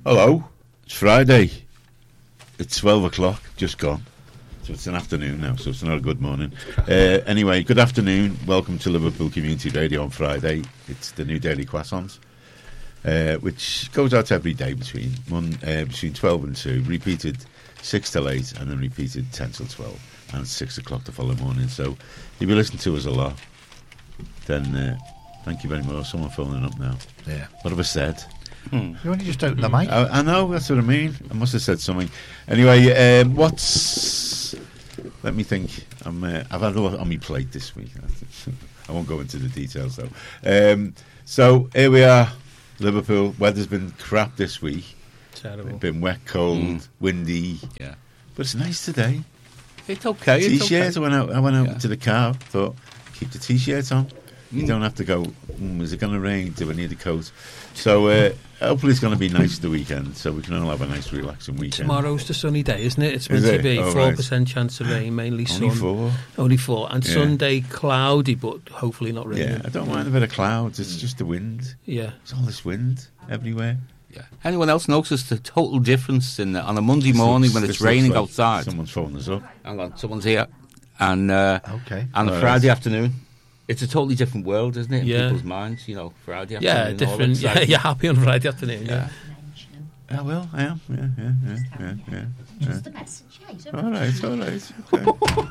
Hello, it's Friday. It's 12 o'clock, just gone. So it's an afternoon now, so it's not a good morning. Anyway, good afternoon. Welcome to Liverpool Community Radio on Friday. It's the new Daily Croissants, which goes out every day between 12 and 2, repeated 6 till 8, and then repeated 10 till 12, and 6 o'clock the following morning. So if you listen to us a lot, then thank you very much. Someone phoning up now. Yeah. What have I said? You only just opened the mic. I know, that's what I mean. I must have said something. Anyway, let me think. I've had a lot on my plate this week. I won't go into the details, though. So, here we are, Liverpool. Weather's been crap this week. Terrible. It's been wet, cold, windy. Yeah. But it's nice today. It's okay. T-shirts. I went out to the car, thought, keep the T-shirts on. You don't have to go, is it going to rain? Do I need a coat? So hopefully it's going to be nice the weekend, so we can all have a nice relaxing weekend. Tomorrow's the sunny day, isn't it? It's meant to be 4% chance of rain, mainly sun. Only 4. And Sunday cloudy, but hopefully not raining. Yeah, I don't mind a bit of clouds. It's just the wind. Yeah. It's all this wind everywhere. Yeah. Anyone else notice the total difference on a Monday morning when it's raining like outside? Someone's phoning us up. Hang on, someone's here. And okay. And a Friday afternoon. It's a totally different world, isn't it? In people's minds, Friday afternoon. Yeah, different. Yeah, you're happy on Friday afternoon. Yeah. I will. I am. Yeah. Just the message. All right.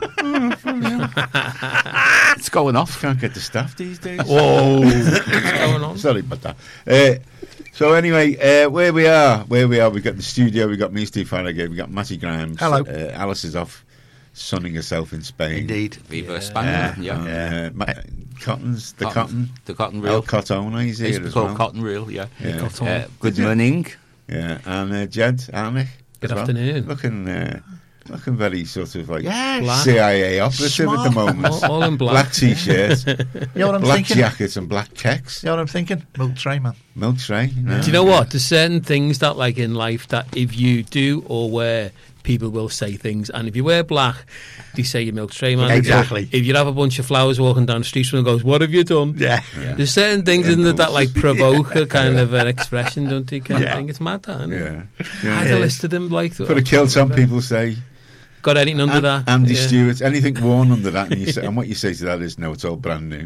Okay. It's going off. Can't get the staff these days. Whoa. What's going on? Sorry about that. So anyway, where we are, we've got the studio, we've got me, Steve Farragher, we've got Matty Grimes. Hello. Alice is off sunning herself in Spain. Indeed. Viva España. Cotton's the cotton. The cotton reel. El Cotton, he's here as well. Cotton reel, yeah. Good Good morning. Yeah, and Jed Arnick. Good afternoon. Looking very sort of like Yes. CIA operative Smart. at the moment. All in black. Black t-shirt, You know what I'm black thinking? jackets and black checks. You know what I'm thinking? Milk tray, man. Milk tray. No. Do you know what? There's certain things that, like in life, that if you do or wear, people will say things. And if you wear black, they say you're milk tray man. Exactly. If you have a bunch of flowers walking down the street, someone goes, "What have you done?" Yeah. There's certain things in it that like provoke a kind of an expression, don't you? Kind of thing. It's mad, that, isn't it? Yeah. I had a list of them like Put a kilt on, people say. Got anything under that? Andy Stewart, anything worn under that, and what you say to that is, no, it's all brand new.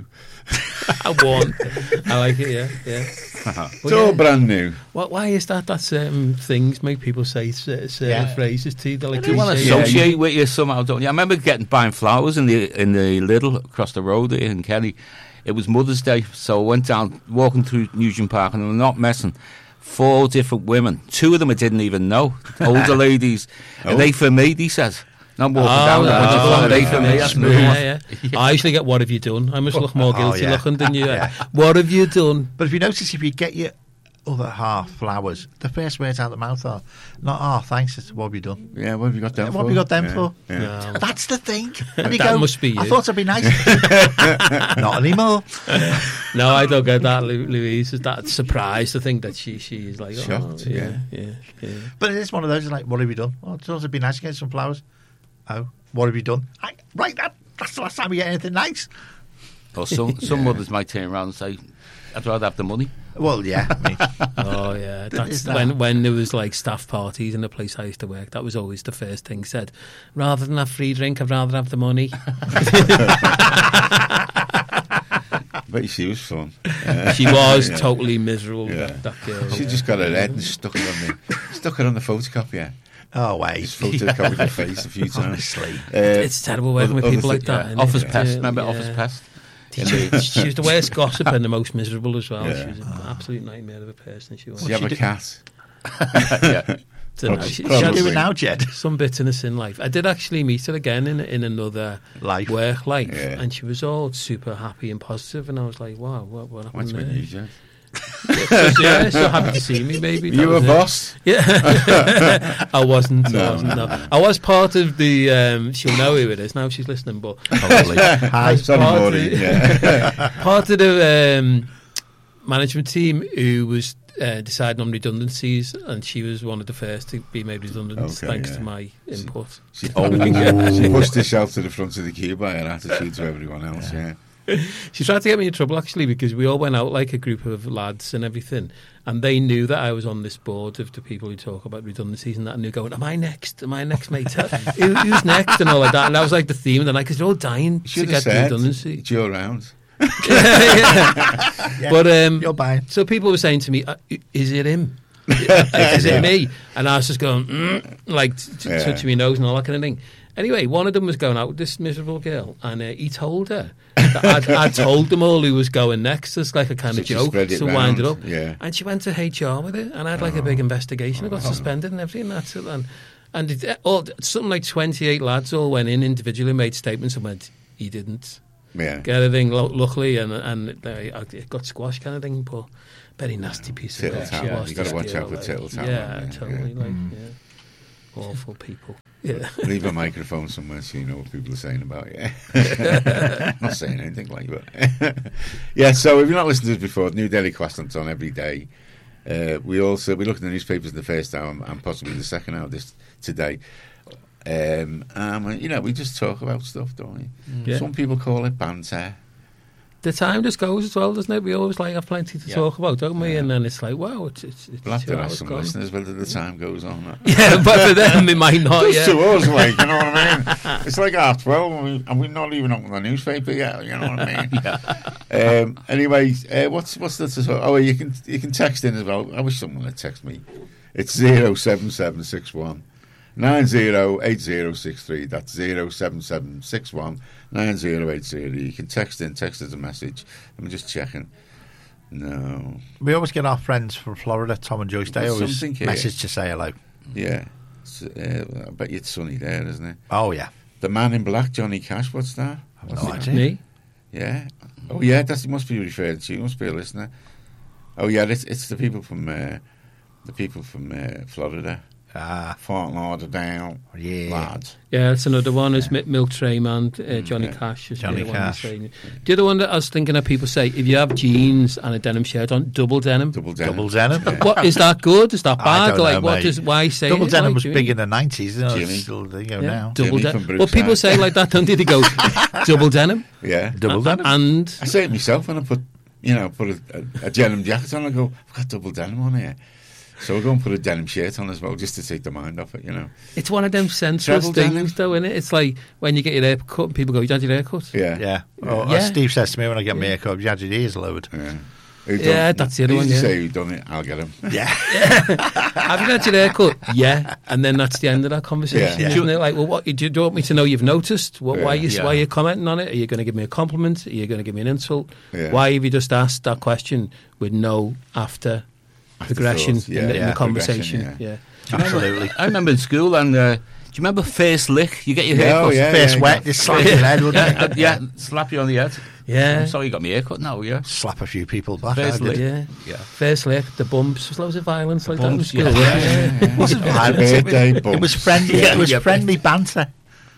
I won. I like it, yeah. It's all brand new. Why is that? That certain things make people say certain phrases to you. Like You want to associate with you somehow, don't you? I remember buying flowers in the Lidl across the road here in Kerry. It was Mother's Day, so I went down, walking through Nugent Park, and I'm not messing. 4 different women. 2 of them I didn't even know. Older ladies. And they for me, he says. Not walking down a bunch of flowers. They for me. That's me. Yeah. I usually get, "What have you done?" I must look more guilty looking than you. What have you done? But if you notice, if you get your other half flowers, the first words out of the mouth are not, thanks, it's what have you done? Yeah, what have you got them for? What have you got them for? Yeah. No. That's the thing. And you That go, must be you. I thought it'd be nice. Not anymore. No, I don't get that. Louise is that surprised to think that she's like Shocked, yeah. But it is one of those, like, what have you done? Oh, I thought it'd be nice to get some flowers. Oh, what have you done? That's the last time we get anything nice. Or some mothers might turn around and say, "I'd rather have the money." Well, yeah. I mean, Oh yeah, that's that- when there was like staff parties in the place I used to work. That was always the first thing said. Rather than have free drink, I'd rather have the money. But she was fun. She was totally miserable. Yeah. That girl. She just got her head and stuck it on the photocopier. oh, wait. Just photocopied her face a few times. Honestly. It's terrible working with people like that. isn't it? Office pest. Yeah, Remember yeah. Office pest? She was the worst gossip and the most miserable as well. Yeah. She was an absolute nightmare of a person. She was. Did you have a cat? Yeah. Don't know, she What's she had doing now, Jed? some bitterness in life. I did actually meet her again in another Life. work life, Yeah. and she was all super happy and positive, and I was like, wow, what happened What's there? with you, Jed? Yeah, so happy to see me, maybe. You were boss? Yeah. I wasn't. No. I was part of the, she'll know who it is now, she's listening, but Probably. Hi. Sorry, part of Maureen. the- Yeah. part of the management team who was deciding on redundancies, and she was one of the first to be made redundant thanks to my input. She pushed herself to the front of the queue by her attitude to everyone else, yeah. She tried to get me in trouble, actually, because we all went out like a group of lads and everything, and they knew that I was on this board of the people who talk about redundancies and that, and they were going, am I next, mate? Who's next? And all like that. And that was like the theme of the night, because they're all dying to get the redundancy. It's your round. Yeah, But you're buying. so people were saying to me, is it him? Is it me? And I was just going, like, touching my nose and all that kind of thing. Anyway, one of them was going out with this miserable girl, and he told her that I told them all who was going next as like a kind of So she joke spread it to wind it round, up. yeah. And she went to HR with it, and I had like a big investigation. I got suspended and everything. That's it. And something like 28 lads all went in individually, made statements, and went, he didn't Yeah. get anything, luckily, and it got squashed kind of thing, but very nasty piece of work. Tittle-tattle. She You gotta lost watch this out girl, for like, tittle-tattle, Yeah, yeah, totally. yeah. Like, yeah. Awful people. Yeah. Leave a microphone somewhere so you know what people are saying about you. Not saying anything like that. Yeah, so if you're not listening to this before, New Daily Questland's on every day. We look at the newspapers in the first hour and possibly the second hour today. We just talk about stuff, don't we? Yeah. Some people call it banter. The time just goes as well, doesn't it? We always have plenty to talk about, don't we? Yeah. And then it's like, wow, it's We'll have 2 to ask hours some gone. listeners whether the time goes on. Yeah, but for them, it might not. Just Yeah. to us, like, you know what I mean? It's like 12:30 and we're not even up with the newspaper yet, you know what I mean? Anyway, what's the... Oh, you can text in as well. I wish someone would text me. It's 07761 908063. That's 07761 9080. You can text us a message. I'm just checking. No. We always get our friends from Florida, Tom and Joyce. They There's always something here. message to say hello. Yeah. I bet you it's sunny there, isn't it? Oh, yeah. The Man in Black, Johnny Cash, what's that? I've no idea. Me? Yeah. Oh, yeah, he must be referred to. You must be a listener. Oh, yeah, it's the people from Florida. Fort Lauderdale. Yeah. Lads. Yeah, that's another one. Is Milk Tray Man, Johnny Yeah. Cash. Is Johnny the other one Cash. saying. The other one that I was thinking of, people say, if you have jeans and a denim shirt on, double denim. Double denim. Double denim. Yeah. What is that good? Is that I bad? don't Like, know, mate. why say Double it? denim Like, was Jimmy? big in the 90s. You know, Jimmy. it's still there you go Yeah, now. double Jimmy from denim. Well, people Brookside. say like that, don't they? They go double denim. Yeah. Double denim. And I say it myself when I put a denim jacket on. I go, I've got double denim on here. So I go and put a denim shirt on as well, just to take the mind off it, you know. it's one of them senseless Treble denim. things, though, isn't it? It's like when you get your hair cut and people go, you had your hair cut? Yeah. Yeah. Or, Yeah. as Steve says to me when I get my hair cut, you had your ears lowered. Yeah. Yeah, that's the other Who one, did you yeah. say who done it? I'll get him. Yeah. Have you had your hair cut? Yeah. And then that's the end of that conversation, Yeah. isn't it? Like, well, do you want me to know you've noticed? Why are you Yeah. why are you commenting on it? Are you going to give me a compliment? Are you going to give me an insult? Yeah. Why have you just asked that question with no progression Afterthoughts, yeah. in the Yeah, conversation? progression, Yeah. Absolutely. I remember in school, and do you remember face lick? You get your hair Oh, cut. yeah. Face wet, just slap your head, wouldn't it? Yeah, slap you on the head. Yeah. I'm sorry you got my hair cut now, yeah. Slap a few people back. Face I did. lick. Yeah. Yeah. First lick, the bumps, there's loads of violence like bumps, that in school. yeah. It wasn't violent. Birthday It was bumps. friendly. Yeah, It was yeah. friendly banter.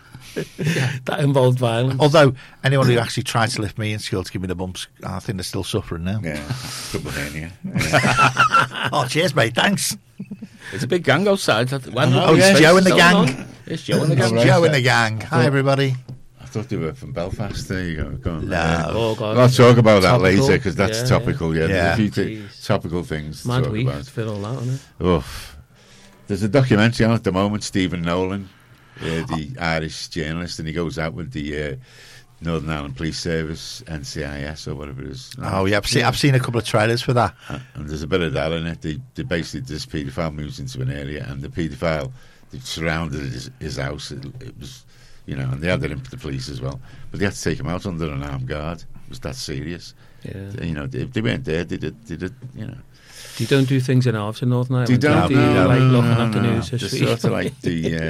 That involved violence. Although anyone who actually tried to lift me in school to give me the bumps, I think they're still suffering now. Yeah. Double hernia. Oh, cheers, mate. Thanks. It's a big gang outside. Oh, it's Joe and the gang. It's Joe and the It's gang. right. Joe and the gang. Hi, everybody. I thought they were from Belfast. There you go. Go on. No. Oh, God. I'll talk about that Topical. later because that's Yeah, topical. Yeah, Yeah. There's a few Jeez. topical things to Mad talk week about. for all that, isn't it? Oof. There's a documentary on at the moment. Stephen Nolan, the Irish journalist, and he goes out with the Northern Ireland Police Service, NCIS or whatever it is. Oh, yeah. I've seen a couple of trailers for that. And there's a bit of that in it. They basically, this paedophile moves into an area, and the paedophile, they surrounded his house. It was, and they had it in the police as well. But they had to take him out under an armed guard. It was that serious. Yeah. If they weren't there, they did. You don't do things in halves in Northern Ireland. They don't. do you? no, Like no, looking at the news They're this sort week. of like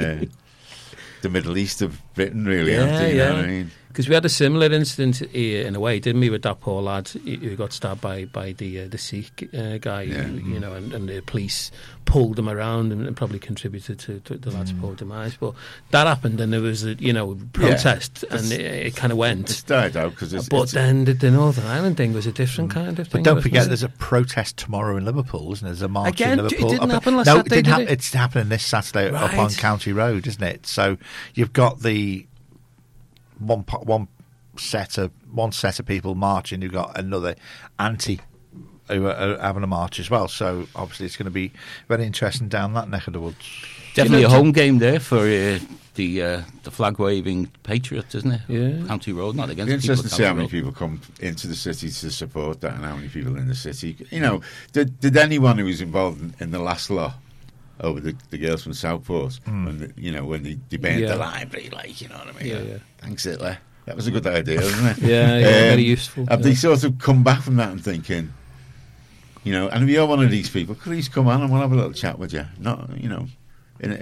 the Middle East of Britain, really. Yeah, aren't they? You know yeah. what I mean? Because we had a similar incident here, in a way, didn't we, with that poor lad who got stabbed by the Sikh guy, Yeah. and the police pulled him around and probably contributed to the lad's poor demise. But that happened, and there was a protest, and it kind of went. It's died out because But then the Northern Ireland thing was a different kind of thing. But don't wasn't forget, it? there's a protest tomorrow in Liverpool, isn't there? There's a march Again, in it Liverpool. didn't happen last no, Saturday, it didn't did it? It's happening this Saturday up on Right. County Road, isn't it? So you've got the one one set of people marching. You've got another anti who are having a march as well. So obviously it's going to be very interesting down that neck of the woods. Definitely a home game there for the flag waving Patriots, isn't it? Yeah. County Road, not against It's people. interesting to see how many County Road. people come into the city to support that, and how many people in the city. You know, did anyone who was involved in the last law over the girls from Southport, when they burned the library, like, you know what I mean? Yeah. Thanks, Hitler. That was a good idea, wasn't it? Yeah, very useful. Have they sort of come back from that and thinking, you know, and if you're one of these people, please come on and we'll have a little chat with you. Not, you know, in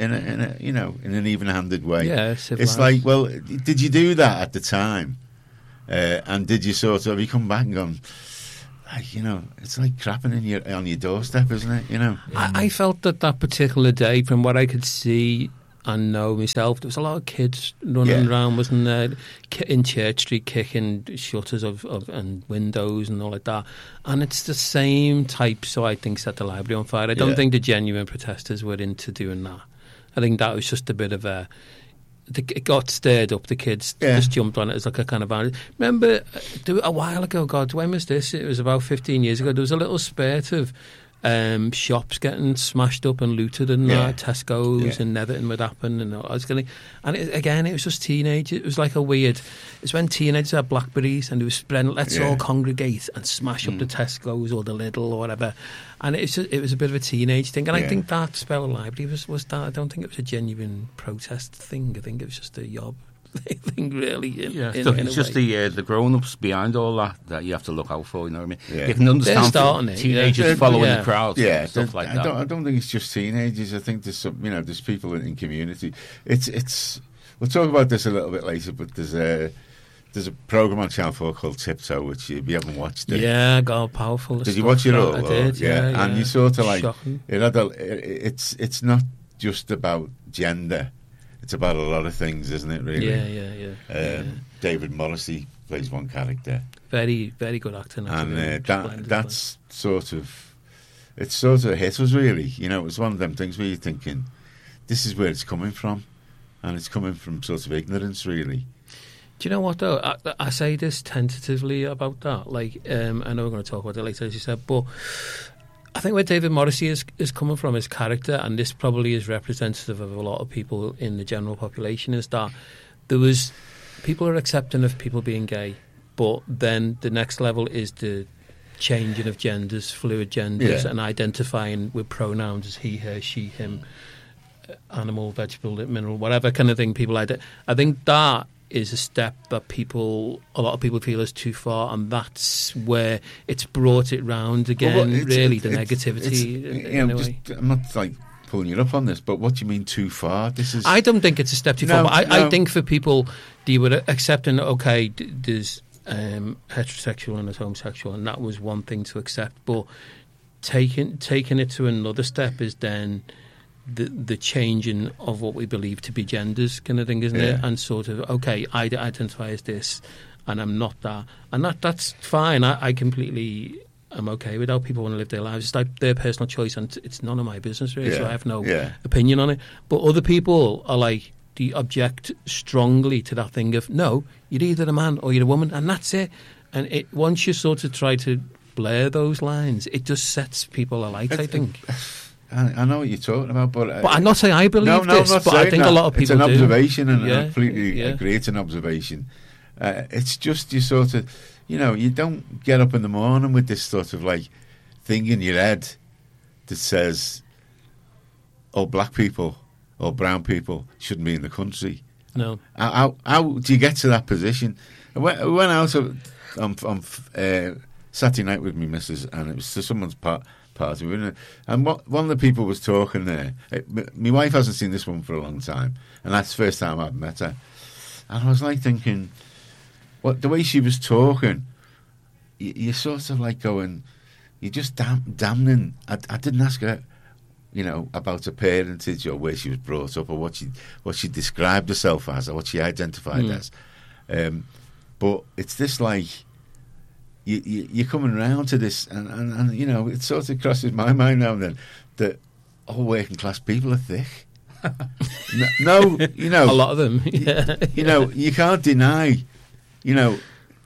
an even-handed way. Yeah, it's civilised. like, well, did you do that at the time? And did you sort of, have you come back and gone, like, you know, it's like crapping on your doorstep, isn't it? You know, I felt that particular day, from what I could see and know myself, there was a lot of kids running around, wasn't there, in Church Street, kicking shutters of and windows and all like that. And it's the same type, so I think, set the library on fire. I don't think the genuine protesters were into doing that. I think that was just a bit of a... It got stirred up. The kids just jumped on it as like a kind of... Remember, a while ago, God, when was this? It was about 15 years ago. There was a little spurt of shops getting smashed up and looted, and Tesco's and Netherton would happen, and I was going. And it was just teenagers. It was like a weird. It's when teenagers had Blackberries and they were spreading. Let's all congregate and smash up the Tesco's or the Lidl or whatever. And it was a bit of a teenage thing. And I think that Spell Library was that. I don't think it was a genuine protest thing. I think it was just a yob thing, really. It's just the grown-ups behind all that you have to look out for. You know what I mean? Yeah. You can understand starting it, teenagers following the crowd, stuff like that. I don't think it's just teenagers. I think there's some, you know, there's people in community. It's. We'll talk about this a little bit later, but there's a program on Channel 4 called Tiptoe, which if you haven't watched it, God, powerful. Did you watch it all? I did. Yeah. And you sort of like Shocking. it's not just about gender. It's about a lot of things, isn't it, really? Yeah. David Morrissey plays one character. Very, very good actor. And that's sort of... It sort of hit us, really. You know, it was one of them things where you're thinking, this is where it's coming from. And it's coming from sort of ignorance, really. Do you know what, though? I say this tentatively about that. Like, I know we're going to talk about it later, as you said, but... I think where David Morrissey is coming from, his character, and this probably is representative of a lot of people in the general population, is that people are accepting of people being gay, but then the next level is the changing of genders, fluid genders, and identifying with pronouns as he, her, she, him, animal, vegetable, mineral, whatever kind of thing people I think that is a step that a lot of people feel is too far, and that's where it's brought it round again. The negativity. I'm not like pulling you up on this, but what do you mean too far? I don't think it's a step too far. But I think for people, they were accepting. There's heterosexual and there's homosexual, and that was one thing to accept. But taking it to another step is then the changing of what we believe to be genders, kind of thing, isn't it? And sort of, I identify as this, and I'm not that, and that's fine. I completely am okay with how people want to live their lives. It's like their personal choice, and it's none of my business, really. So I have no opinion on it. But other people are like, do you object strongly to that thing of, no, you're either a man or you're a woman, and that's it. And once you sort of try to blur those lines, it just sets people alight, I think. I know what you're talking about, but I'm not saying I believe this, but I think a lot of people do. It's an observation, and I completely agree it's an observation. It's just you sort of, you know, you don't get up in the morning with this sort of like thing in your head that says, oh, black people or brown people shouldn't be in the country. No. How do you get to that position? I went out on Saturday night with me missus, and it was to someone's party, and one of the people was talking there. My wife hasn't seen this one for a long time, and that's the first time I've met her. And I was like thinking, the way she was talking, you're sort of like going, you're just damning. I didn't ask her, you know, about her parentage or where she was brought up or what she described herself as or what she identified as. But it's this like, you're coming around to this, and you know, it sort of crosses my mind now and then that all working class people are thick. No, you know, a lot of them. You know, you can't deny you know,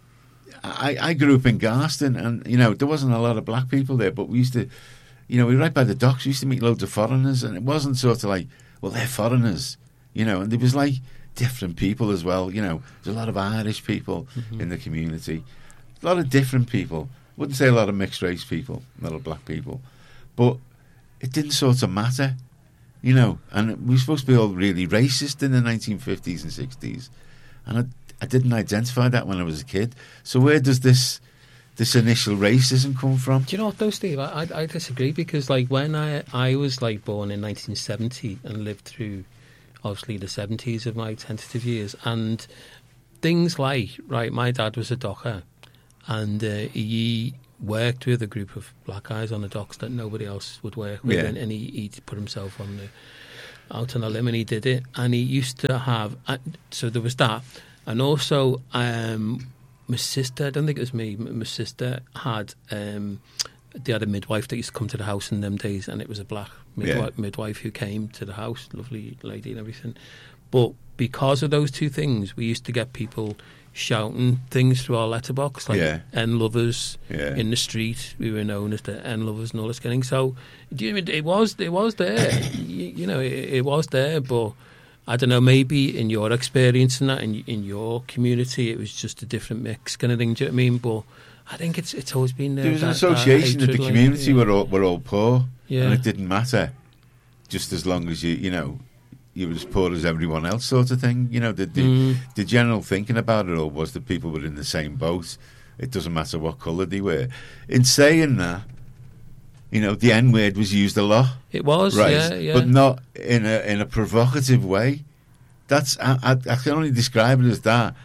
I grew up in Garston, and you know there wasn't a lot of black people there, but we used to, you know, we were right by the docks. We used to meet loads of foreigners, and it wasn't sort of like, well, they're foreigners, you know, and there was like different people as well. You know, there's a lot of Irish people in the community, a lot of different people. Wouldn't say a lot of mixed race people, a lot of black people, but it didn't sort of matter, you know. And we were supposed to be all really racist in the 1950s and 60s, and I didn't identify that when I was a kid. So where does this initial racism come from? Do you know what though, Steve? I disagree, because like when I was like born in 1970 and lived through obviously the 70s of my tentative years, and things like, right, my dad was a docker, and he worked with a group of black guys on the docks that nobody else would work with, Yeah. and he put himself out on a limb, and he did it. And he used to have, so there was that, and also my sister, I don't think it was me, my sister had they had a midwife that used to come to the house in them days, and it was a black midwife who came to the house, lovely lady and everything. But because of those two things, we used to get people shouting things through our letterbox, like N lovers in the street. We were known as the N lovers and all this kind of thing. So it was there. you know, it was there, but I don't know, maybe in your experience and that, in your community, it was just a different mix kind of thing. Do you know what I mean? But I think it's always been there. There was an association that the community like, were all poor, Yeah. and it didn't matter, just as long as you know, you were as poor as everyone else, sort of thing. You know, the general thinking about it all was that people were in the same boat. It doesn't matter what colour they were. In saying that, you know, the N word was used a lot. It was, right, yeah. but not in a provocative way. That's I can only describe it as that.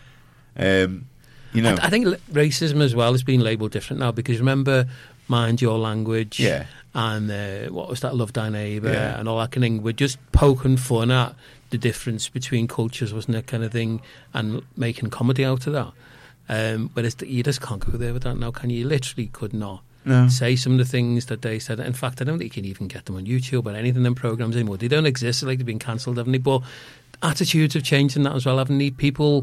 You know, I think racism as well is being labelled different now, because remember, Mind Your Language, and what was that, Love Thy Neighbour, and all that kind of thing. We're just poking fun at the difference between cultures, wasn't it, kind of thing, and making comedy out of that. But you just can't go there with that now, can you? You literally could not say some of the things that they said. In fact, I don't think you can even get them on YouTube or anything in them programmes anymore. They don't exist. Like, they've been cancelled, haven't they? But attitudes have changed in that as well, haven't they? People...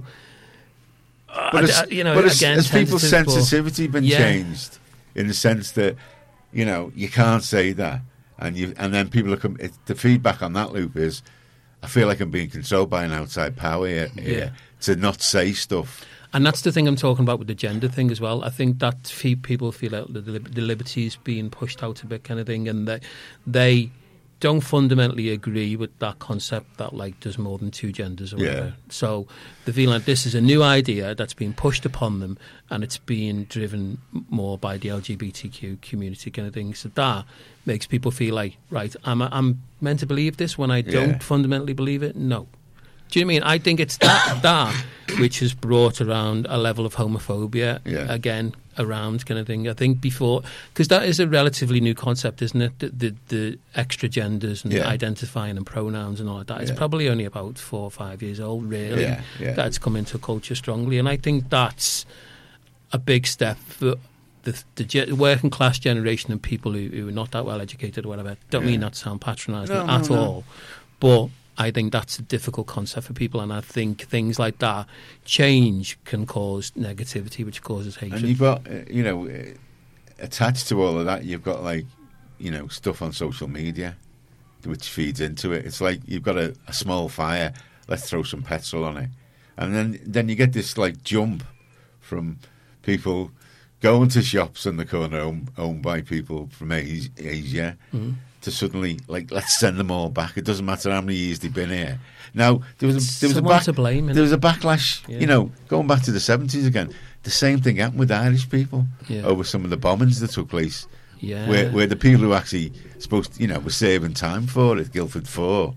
has people's sensitivity been changed in the sense that, you know, you can't say that, and then people are the feedback on that loop is, I feel like I'm being controlled by an outside power here to not say stuff. And that's the thing I'm talking about with the gender thing as well. I think that people feel like the liberty's being pushed out a bit, kind of thing, and that they don't fundamentally agree with that concept that, like, there's more than two genders or whatever. So they feel like this is a new idea that's being pushed upon them, and it's being driven more by the LGBTQ community, kind of thing. So that makes people feel like, right, I'm meant to believe this when I don't fundamentally believe it? No. Do you know what I mean? I think it's that which has brought around a level of homophobia again around, kind of thing. I think before, because that is a relatively new concept, isn't it? The extra genders and identifying and pronouns and all like that. It's probably only about 4 or 5 years old, really, that's come into culture strongly. And I think that's a big step for the working class generation and people who are not that well educated or whatever. Don't mean that to sound patronising at all, but I think that's a difficult concept for people, and I think things like that, change can cause negativity, which causes hatred. And you've got, you know, attached to all of that, you've got, like, you know, stuff on social media which feeds into it. It's like you've got a small fire, let's throw some petrol on it. And then you get this, like, jump from people going to shops in the corner owned by people from Asia, to suddenly, like, let's send them all back. It doesn't matter how many years they've been here. Now, there was a backlash, you know, going back to the 70s again. The same thing happened with Irish people over some of the bombings that took place. Where the people who actually supposed to, you know, were serving time for it, Guildford 4,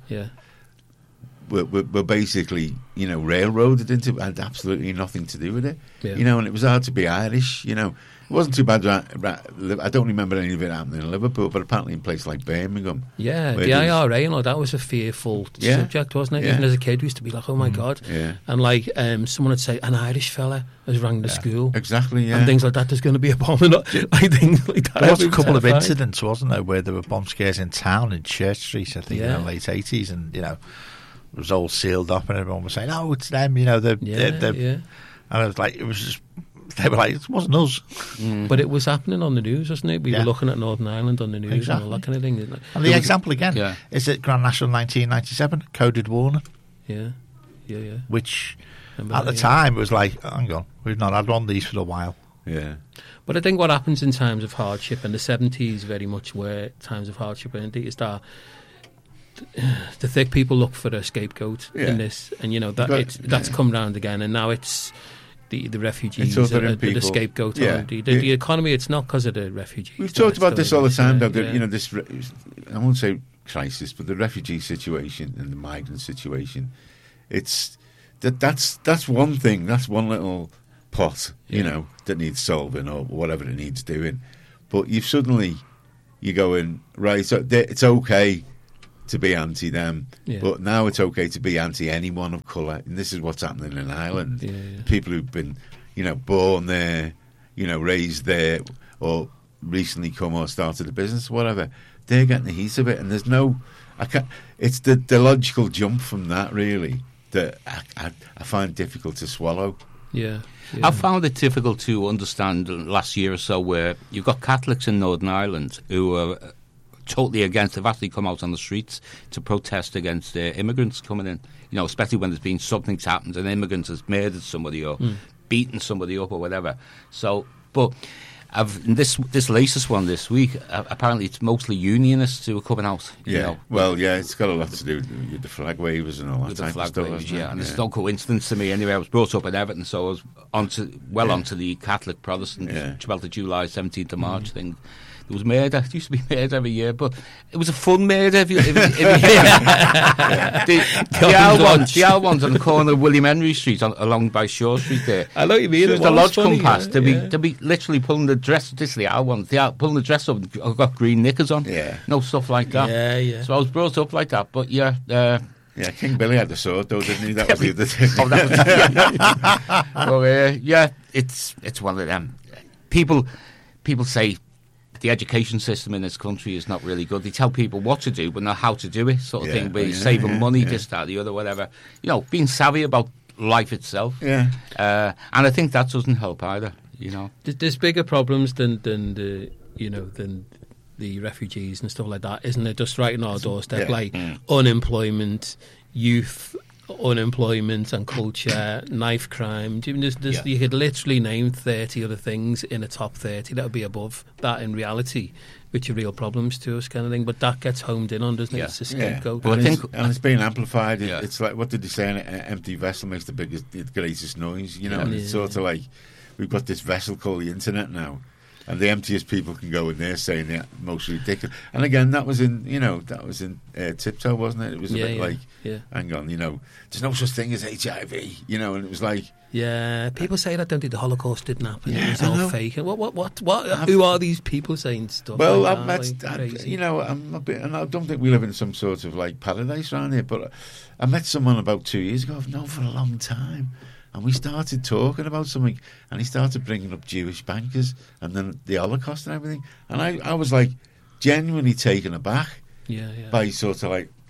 were basically, you know, railroaded into it, had absolutely nothing to do with it. You know, and it was hard to be Irish, you know. It wasn't too bad. I don't remember any of it happening in Liverpool, but apparently in places like Birmingham. Yeah, the IRA and all that was a fearful subject, wasn't it? Even as a kid, we used to be like, oh my God. And like, someone would say, an Irish fella has rang the school. Exactly, and things like that. There's going to be a bomb. And I think like that. There was a couple of incidents, wasn't there, where there were bomb scares in town, in Church Street, I think, in the late 80s, and, you know, it was all sealed up and everyone was saying, oh, it's them, you know, And I was like, it was just, they were like, it wasn't us. But it was happening on the news, wasn't it? We Yeah. were looking at Northern Ireland on the news and all that kind of thing. And the example again Yeah. is at Grand National 1997, Coded Warner, Yeah. which Remember at that, the yeah. time it was like, hang on, we've not had one of these for a while. Yeah. But I think what happens in times of hardship, and the 70s very much were times of hardship, and is that the thick people look for a scapegoat Yeah. in this, and you know that But- that's come round again, and now it's the refugees It's are othering the people. scapegoat. Yeah. On the economy. It's not because of the refugees. We've No, talked it's about this all the time, though. That, yeah. you know, this I won't say crisis, but the refugee situation and the migrant situation. It's that's one thing. That's one little pot, you Yeah. know, that needs solving or whatever it needs doing. But you're going right. So it's okay to be anti them, Yeah. but now it's okay to be anti anyone of colour. And this is what's happening in Ireland. Yeah, yeah. People who've been, you know, born there, you know, raised there, or recently come or started a business, whatever. They're getting the heat of it, and there's no. I can't. It's the logical jump from that really that I find difficult to swallow. Yeah. I found it difficult to understand the last year or so where you've got Catholics in Northern Ireland who are totally against, they've actually come out on the streets to protest against immigrants coming in, you know, especially when there's been something's happened, an immigrant has murdered somebody or beaten somebody up or whatever. So, but this latest one this week, apparently it's mostly unionists who are coming out. You know, Well, yeah, it's got a lot to do with the flag wavers and all that with the type flag of stuff. wavers, hasn't it? yeah, and it's no coincidence to me. Anyway, I was brought up in Everton, so I was onto the Catholic Protestant 12th of July, 17th of March thing. There was murder. It used to be murder every year, but it was a fun murder. The old ones on the corner of William Henry Street, along by Shaw Street there. I know what you mean. As soon as the lodge come past, they'd yeah. be literally pulling the dress. This is the old ones. They are pulling the dress up. I've got green knickers on. Yeah. No stuff like that. Yeah, yeah. So I was brought up like that. But yeah. Yeah, King Billy had the sword, though, didn't he? That was the other thing. Oh, that was, well, yeah, it's one of them. People say the education system in this country is not really good. They tell people what to do, but not how to do it, sort of thing. But saving money, this, that, the other, whatever. You know, being savvy about life itself. Yeah. And I think that doesn't help either. You know, There's bigger problems than the refugees and stuff like that, isn't it? Just right on our doorstep, like unemployment, youth unemployment and culture, knife crime. You could literally name 30 other things in a top 30 that would be above that in reality, which are real problems to us, kind of thing. But that gets homed in on, doesn't it? Yeah. It's a scapegoat. Well, I think- and it's being amplified. Yeah. It's like, what did they say? An empty vessel makes the greatest noise. You know, Yeah. and it's sort of like we've got this vessel called the internet now, and the emptiest people can go in there saying the most ridiculous. And again, that was in Tiptoe, wasn't it? It was a bit like, hang on, there's no such thing as HIV, and it was like. Yeah, people say that, don't they? The Holocaust didn't happen. Yeah, It was I all know. fake. What? Who are these people saying stuff? Well, like I've that? met, Like, crazy. I'm a bit, and I don't think we live in some sort of like paradise around here, but I met someone about 2 years ago I've known for a long time, and we started talking about something, and he started bringing up Jewish bankers and then the Holocaust and everything, and I was like genuinely taken aback Yeah. by sort of like,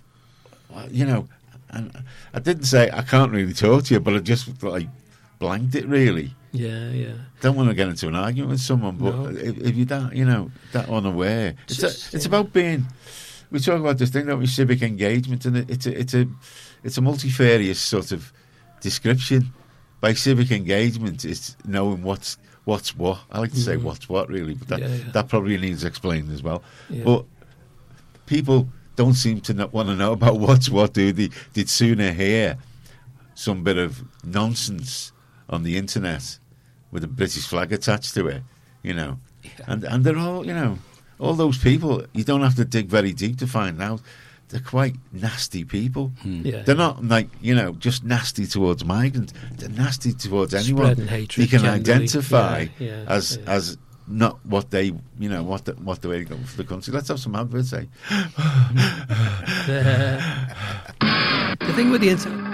and I didn't say I can't really talk to you, but I just like blanked it really. Yeah. Don't want to get into an argument with someone, but No. if you're that unaware, Just, it's about being. We talk about this thing, don't we? Civic engagement, and it's a multifarious sort of description. By civic engagement, it's knowing what's what. I like to say what's what, really, but that probably needs explained as well. Yeah. But people don't seem to want to know about what's what, do they? They'd sooner hear some bit of nonsense on the internet with a British flag attached to it, and they're all, all those people. You don't have to dig very deep to find out they're quite nasty people. Yeah. They're not like just nasty towards migrants. They're nasty towards anyone Spreading hatred you can generally. identify Yeah. as not what they what the way to go for the country. Let's have some adverts. The thing with the internet.